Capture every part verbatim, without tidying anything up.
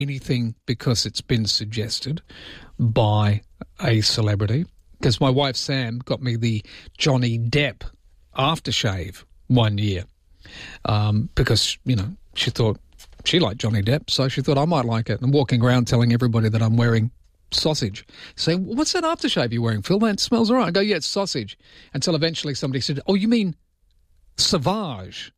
anything because it's been suggested by a celebrity. Because my wife Sam got me the Johnny Depp aftershave one year um, because, you know, she thought she liked Johnny Depp, so she thought I might like it. And walking around telling everybody that I'm wearing sausage. Saying, what's that aftershave you're wearing, Phil? That smells all right. I go, yeah, it's sausage. Until eventually somebody said, oh, you mean sauvage?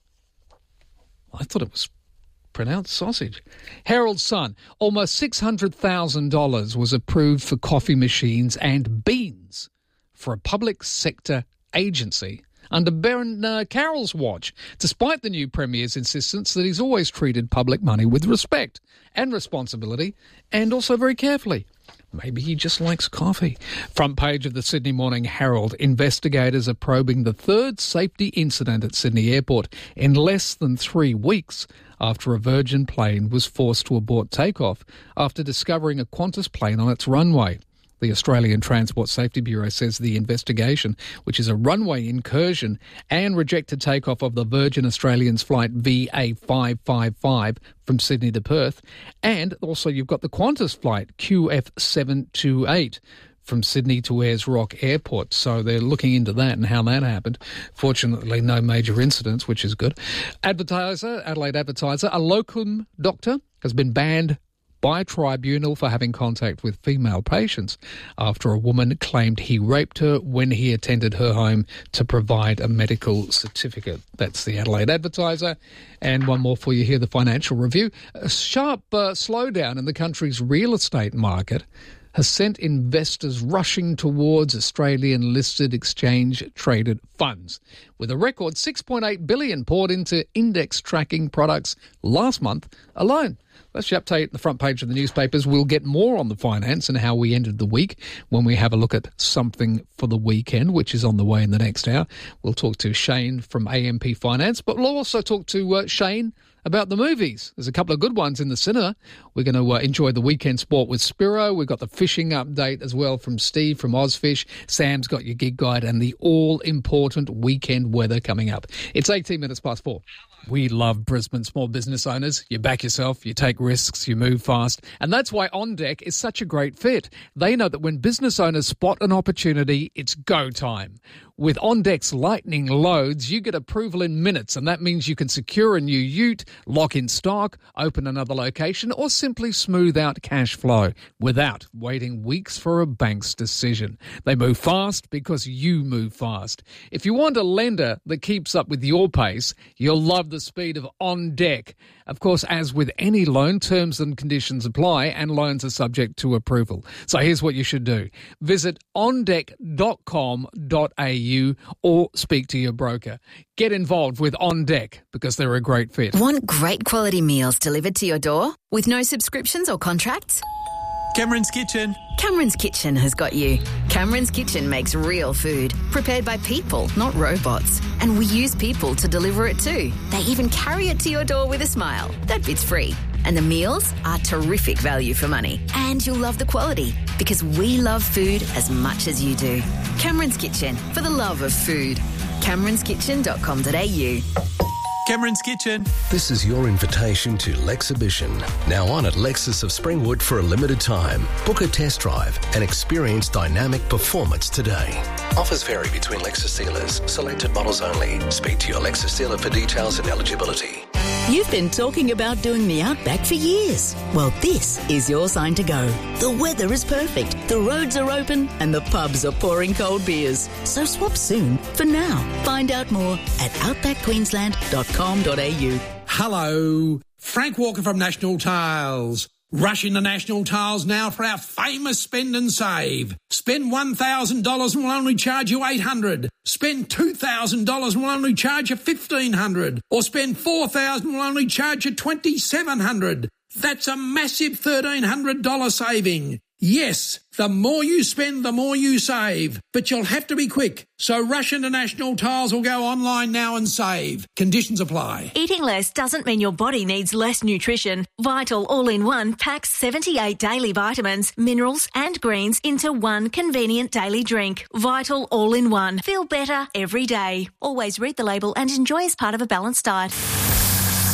I thought it was pronounced sausage. Herald Sun, almost six hundred thousand dollars was approved for coffee machines and beans for a public sector agency under Baron uh, Carroll's watch, despite the new Premier's insistence that he's always treated public money with respect and responsibility and also very carefully. Maybe he just likes coffee. Front page of the Sydney Morning Herald. Investigators are probing the third safety incident at Sydney Airport in less than three weeks after a Virgin plane was forced to abort takeoff after discovering a Qantas plane on its runway. The Australian Transport Safety Bureau says the investigation, which is a runway incursion and rejected takeoff of the Virgin Australian's flight V A five five five from Sydney to Perth, and also you've got the Qantas flight Q F seven two eight from Sydney to Ayers Rock Airport. So they're looking into that and how that happened. Fortunately, no major incidents, which is good. Advertiser, Adelaide Advertiser, a locum doctor has been banned by a tribunal for having contact with female patients after a woman claimed he raped her when he attended her home to provide a medical certificate. That's the Adelaide Advertiser. And one more for you here, the Financial Review. A sharp uh, slowdown in the country's real estate market has sent investors rushing towards Australian-listed exchange-traded funds, with a record six point eight billion dollars poured into index-tracking products last month alone. That's the update at the front page of the newspapers. We'll get more on the finance and how we ended the week when we have a look at something for the weekend, which is on the way in the next hour. We'll talk to Shane from A M P Finance, but we'll also talk to uh, Shane about the movies. There's a couple of good ones in the cinema. We're going to uh, enjoy the weekend sport with Spiro. We've got the fishing update as well from Steve from Ozfish. Sam's got your gig guide and the all-important weekend weather coming up. It's eighteen minutes past four. We love Brisbane small business owners. You back yourself, you take risks, you move fast. And that's why On Deck is such a great fit. They know that when business owners spot an opportunity, it's go time. With On Deck's lightning loads, you get approval in minutes, and that means you can secure a new ute, lock in stock, open another location, or simply smooth out cash flow without waiting weeks for a bank's decision. They move fast because you move fast. If you want a lender that keeps up with your pace, you'll love the speed of On Deck. Of course, as with any loan, terms and conditions apply and loans are subject to approval. So here's what you should do. Visit on deck dot com dot a u or speak to your broker. Get involved with On Deck because they're a great fit. Want great quality meals delivered to your door with no subscriptions or contracts? Cameron's Kitchen. Cameron's Kitchen has got you. Cameron's Kitchen makes real food, prepared by people, not robots. And we use people to deliver it too. They even carry it to your door with a smile. That bit's free. And the meals are terrific value for money. And you'll love the quality because we love food as much as you do. Cameron's Kitchen, for the love of food. camerons kitchen dot com dot a u. Cameron's Kitchen. This is your invitation to Lexhibition, now on at Lexus of Springwood for a limited time. Book a test drive and experience dynamic performance today. Offers vary between Lexus dealers. Selected models only. Speak to your Lexus dealer for details and eligibility. You've been talking about doing the Outback for years. Well, this is your sign to go. The weather is perfect, the roads are open, and the pubs are pouring cold beers. So swap soon for now. Find out more at outback queensland dot com dot a u. Hello, Frank Walker from National Tiles. Rush into National Tiles now for our famous spend and save. Spend one thousand dollars and we'll only charge you eight hundred dollars. Spend two thousand dollars and we'll only charge you fifteen hundred dollars. Or spend four thousand dollars and we'll only charge you twenty-seven hundred dollars. That's a massive thirteen hundred dollars saving. Yes, the more you spend, the more you save. But you'll have to be quick. So rush into National Tiles or go online now and save. Conditions apply. Eating less doesn't mean your body needs less nutrition. Vital All-in-One packs seventy-eight daily vitamins, minerals and greens into one convenient daily drink. Vital All-in-One. Feel better every day. Always read the label and enjoy as part of a balanced diet.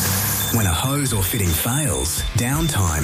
When a hose or fitting fails, downtime